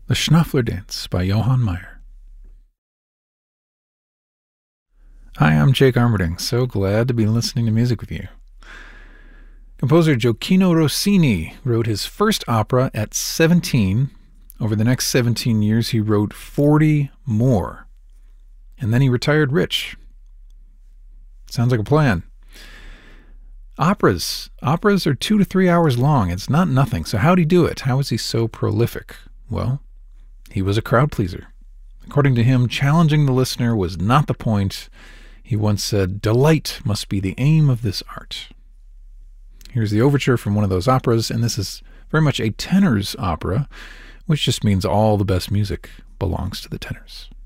The Schnaufler Dance by Johann Meyer. Hi, I'm Jake Armerding. So glad to be listening to music with you. Composer Gioacchino Rossini wrote his first opera at 17. Over the next 17 years, he wrote 40 more. And then he retired rich. Sounds like a plan. Operas are 2 to 3 hours long. It's not nothing. So how'd he do it? How was he so prolific? Well, he was a crowd pleaser. According to him, challenging the listener was not the point. He once said, "Delight must be the aim of this art." Here's the overture from one of those operas, and this is very much a tenor's opera, which just means all the best music belongs to the tenors.